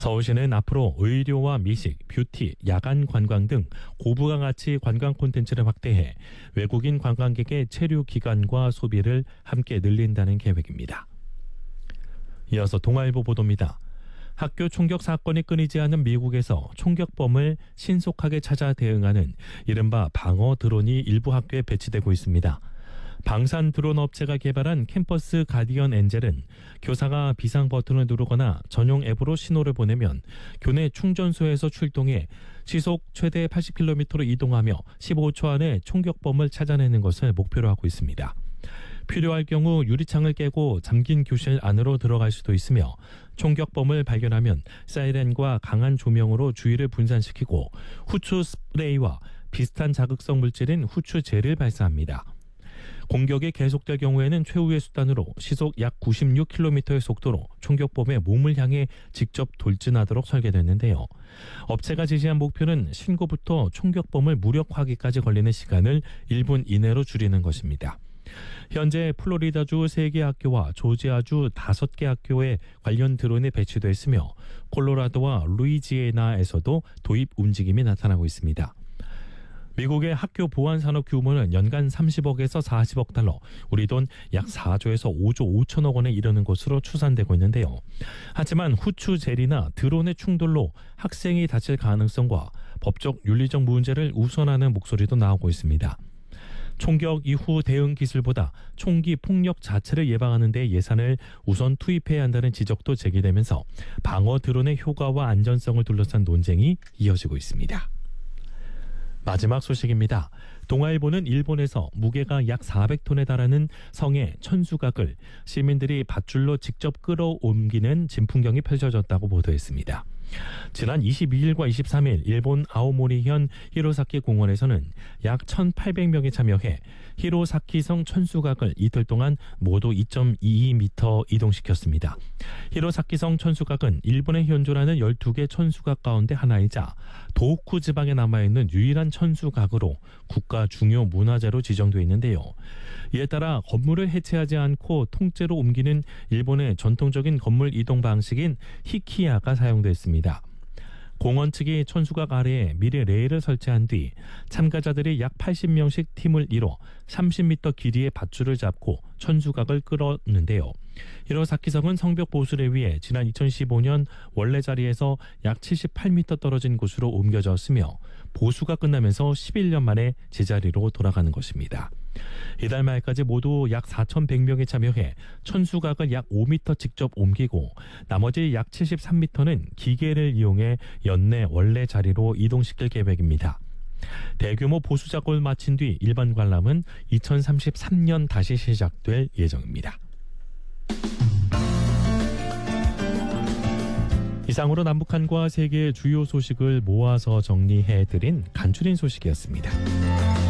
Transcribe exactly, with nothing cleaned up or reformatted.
서울시는 앞으로 의료와 미식, 뷰티, 야간 관광 등 고부가 가치 관광 콘텐츠를 확대해 외국인 관광객의 체류 기간과 소비를 함께 늘린다는 계획입니다. 이어서 동아일보 보도입니다. 학교 총격 사건이 끊이지 않은 미국에서 총격범을 신속하게 찾아 대응하는 이른바 방어 드론이 일부 학교에 배치되고 있습니다. 방산 드론 업체가 개발한 캠퍼스 가디언 엔젤은 교사가 비상 버튼을 누르거나 전용 앱으로 신호를 보내면 교내 충전소에서 출동해 시속 최대 팔십 킬로미터로 이동하며 십오 초 안에 총격범을 찾아내는 것을 목표로 하고 있습니다. 필요할 경우 유리창을 깨고 잠긴 교실 안으로 들어갈 수도 있으며 총격범을 발견하면 사이렌과 강한 조명으로 주위를 분산시키고 후추 스프레이와 비슷한 자극성 물질인 후추젤을 발사합니다. 공격이 계속될 경우에는 최후의 수단으로 시속 약 구십육 킬로미터의 속도로 총격범의 몸을 향해 직접 돌진하도록 설계됐는데요. 업체가 제시한 목표는 신고부터 총격범을 무력화하기까지 걸리는 시간을 일 분 이내로 줄이는 것입니다. 현재 플로리다주 세 개 학교와 조지아주 다섯 개 학교에 관련 드론이 배치되어 있으며 콜로라도와 루이지애나에서도 도입 움직임이 나타나고 있습니다. 미국의 학교 보안 산업 규모는 연간 삼십억에서 사십억 달러, 우리 돈 약 사조에서 오조 오천억 원에 이르는 것으로 추산되고 있는데요. 하지만 후추젤이나 드론의 충돌로 학생이 다칠 가능성과 법적 윤리적 문제를 우선하는 목소리도 나오고 있습니다. 총격 이후 대응 기술보다 총기 폭력 자체를 예방하는 데 예산을 우선 투입해야 한다는 지적도 제기되면서 방어 드론의 효과와 안전성을 둘러싼 논쟁이 이어지고 있습니다. 마지막 소식입니다. 동아일보는 일본에서 무게가 약 사백 톤에 달하는 성의 천수각을 시민들이 밧줄로 직접 끌어옮기는 진풍경이 펼쳐졌다고 보도했습니다. 지난 이십이일과 이십삼일 일본 아오모리현 히로사키 공원에서는 약 천팔백 명이 참여해 히로사키성 천수각을 이틀 동안 모두 이 점 이이 미터 이동시켰습니다. 히로사키성 천수각은 일본에 현존하는 열두 개 천수각 가운데 하나이자 도호쿠 지방에 남아있는 유일한 천수각으로 국가 중요 문화재로 지정되어 있는데요. 이에 따라 건물을 해체하지 않고 통째로 옮기는 일본의 전통적인 건물 이동 방식인 히키야가 사용됐습니다. 공원 측이 천수각 아래에 미리 레일을 설치한 뒤 참가자들이 약 팔십 명씩 팀을 이뤄 삼십 미터 길이의 밧줄을 잡고 천수각을 끌었는데요. 히로사키성은 성벽 보수를 위해 지난 이천십오년 원래 자리에서 약 칠십팔 미터 떨어진 곳으로 옮겨졌으며 보수가 끝나면서 십일 년 만에 제자리로 돌아가는 것입니다. 이달 말까지 모두 약 사천백 명이 참여해 천수각을 약 오 미터 직접 옮기고 나머지 약 칠십삼 미터는 기계를 이용해 연내 원래 자리로 이동시킬 계획입니다. 대규모 보수 작업을 마친 뒤 일반 관람은 이천삼십삼 년 다시 시작될 예정입니다. 이상으로 남북한과 세계의 주요 소식을 모아서 정리해드린 간추린 소식이었습니다.